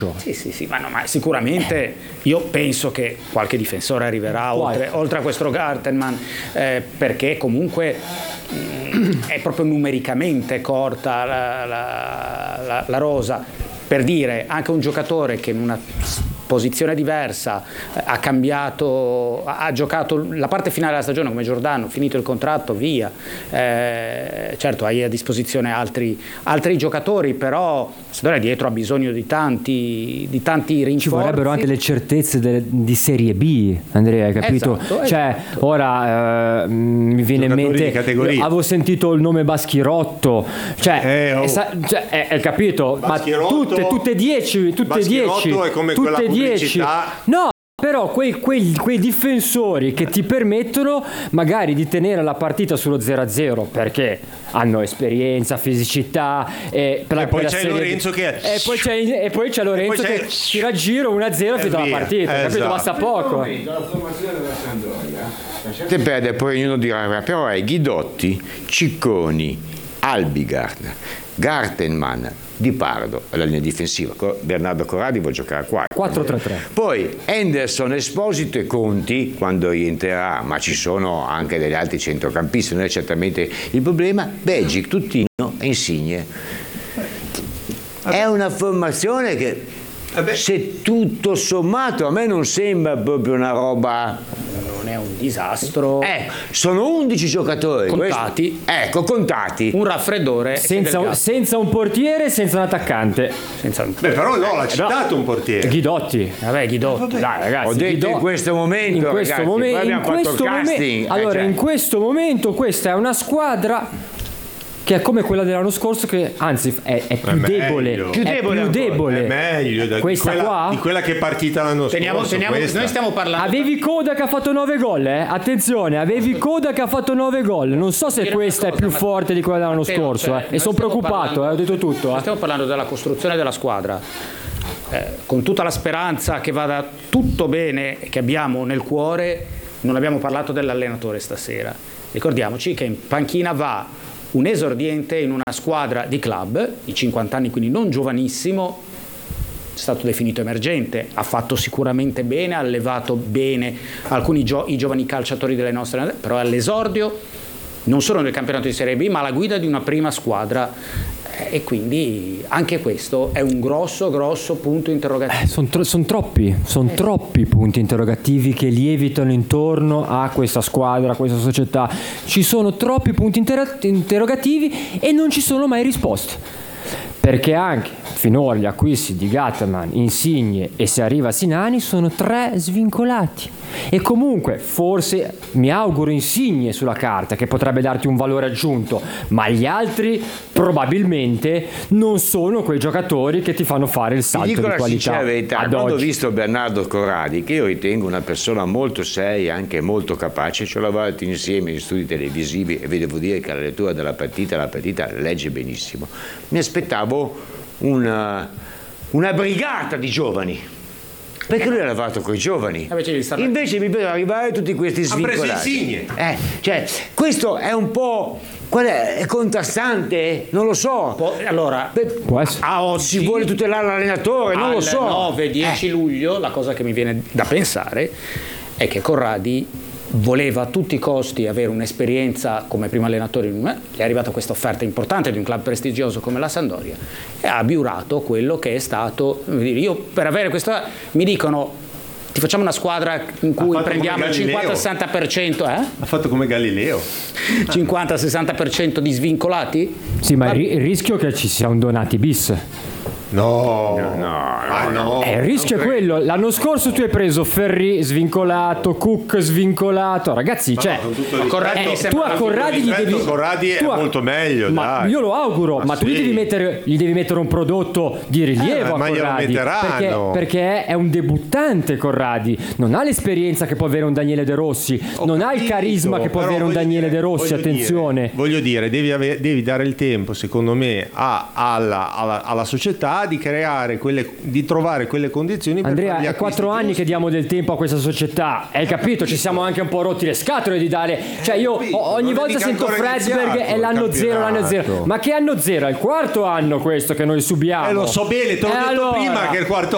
Sì, ma sicuramente io penso che qualche difensore arriverà oltre a quesro Gartenmann, perché comunque è proprio numericamente corta la rosa. Per dire, anche un giocatore che in una posizione diversa ha cambiato, ha giocato la parte finale della stagione come Giordano, finito il contratto, via. Certo, hai a disposizione altri giocatori, però Sampdoria dietro ha bisogno di tanti rinforzi. Ci vorrebbero anche le certezze di Serie B, Andrea, hai capito? Cioè, ora mi viene in mente, avevo sentito il nome Baschirotto, hai capito? Ma tutte 10, è come quella pubblicità. No, però quei difensori che ti permettono magari di tenere la partita sullo 0-0 perché hanno esperienza, fisicità e poi c'è Lorenzo che ti raggiro 1-0 fino alla partita, capito? Basta poco. La formazione della Sampdoria te perde, poi ognuno dirà, però hai Ghidotti, Cicconi, Albigard, Gartenmann, Di Pardo alla linea difensiva. Bernardo Corradi vuole giocare a 4-3-3. Poi Henderson, Esposito e Conti quando rientrerà, ma ci sono anche degli altri centrocampisti, non è certamente il problema. Begic, Tutino e Insigne. È una formazione che se tutto sommato a me non sembra proprio una roba, non è un disastro. Sono 11 giocatori contati. Contati. Un raffreddore senza un portiere, senza un attaccante. Però no, l'ha citato un portiere. Ghidotti. Ghidotti. Dai, ragazzi. Ho detto in questo momento. In questo momento questa è una squadra che è come quella dell'anno scorso, che anzi è più debole. È meglio questa di quella che è partita l'anno scorso. Noi stiamo parlando. Avevi Coda che ha fatto 9 gol, Attenzione, avevi Coda che ha fatto 9 gol. Non so se questa è più forte di quella dell'anno scorso, e sono preoccupato, ho detto tutto. Stiamo parlando della costruzione della squadra. Con tutta la speranza che vada tutto bene, che abbiamo nel cuore, non abbiamo parlato dell'allenatore stasera. Ricordiamoci che in panchina va un esordiente in una squadra di club, di 50 anni, quindi non giovanissimo, è stato definito emergente, ha fatto sicuramente bene, ha allevato bene alcuni i giovani calciatori delle nostre, però è all'esordio non solo nel campionato di Serie B, ma alla guida di una prima squadra. E quindi anche questo è un grosso punto interrogativo. Sono troppi punti interrogativi che lievitano intorno a questa squadra, a questa società. Ci sono troppi punti interrogativi e non ci sono mai risposte. Perché anche finora gli acquisti di Gatterman, Insigne e se arriva Sinani sono 3 svincolati. E comunque forse mi auguro Insigne sulla carta, che potrebbe darti un valore aggiunto, ma gli altri probabilmente non sono quei giocatori che ti fanno fare il salto di qualità. Dico la sincera verità, quando ho visto Bernardo Corradi, che io ritengo una persona molto seria, anche molto capace, ci ho lavorato insieme in studi televisivi e vi devo dire che alla lettura della partita la legge benissimo, mi aspettavo una brigata di giovani, perché lui ha lavorato con i giovani, invece mi vedo arrivare tutti questi svincolati. Ha preso Insigne. Cioè, questo è un po', è contrastante, non lo so. Allora, a oggi si vuole tutelare l'allenatore, non lo so. 9-10 luglio la cosa che mi viene da pensare è che Corradi voleva a tutti i costi avere un'esperienza come primo allenatore, gli è arrivata questa offerta importante di un club prestigioso come la Sampdoria e ha abiurato quello che è stato. Io per avere questa, mi dicono ti facciamo una squadra in cui prendiamo il 50-60%, Ha fatto come Galileo. 50-60% di svincolati? Sì, ma il rischio è che ci sia un Donati bis. No. Il rischio è quello. L'anno scorso tu hai preso Ferri svincolato, Cook svincolato, ragazzi, tu a Corradi è molto meglio, ma io lo auguro, ma tu gli devi mettere un prodotto di rilievo a Corradi, perché è un debuttante. Corradi non ha l'esperienza che può avere un Daniele De Rossi, non ha il carisma che può avere un Daniele De Rossi, attenzione. Voglio dire, devi dare il tempo, secondo me, alla società di creare di trovare quelle condizioni. Andrea, è 4 anni che diamo del tempo a questa società, hai capito? Ci siamo anche un po' rotti le scatole di dare, cioè io ogni volta sento Fredberg è l'anno 0, ma che anno 0? È il quarto anno questo che noi subiamo. Lo so bene, te l'ho detto prima che è il quarto